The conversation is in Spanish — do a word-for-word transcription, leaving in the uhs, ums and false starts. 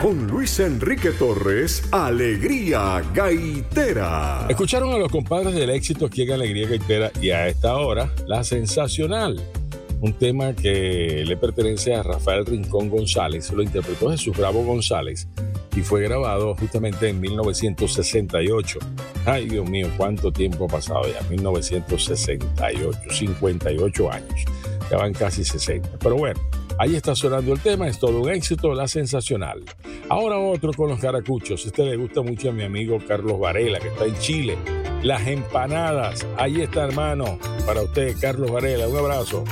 Con Luis Enrique Torres, Alegría Gaitera. Escucharon a los compadres del éxito aquí en Alegría Gaitera y a esta hora, La Sensacional. Un tema que le pertenece a Rafael Rincón González, lo interpretó Jesús Bravo González y fue grabado justamente en mil novecientos sesenta y ocho. Ay, Dios mío, cuánto tiempo ha pasado ya, mil novecientos sesenta y ocho, cincuenta y ocho años, ya van casi sesenta. Pero bueno, ahí está sonando el tema, es todo un éxito, La Sensacional. Ahora otro con los caracuchos, este le gusta mucho a mi amigo Carlos Varela, que está en Chile. Las empanadas, ahí está, hermano, para usted, Carlos Varela, un abrazo.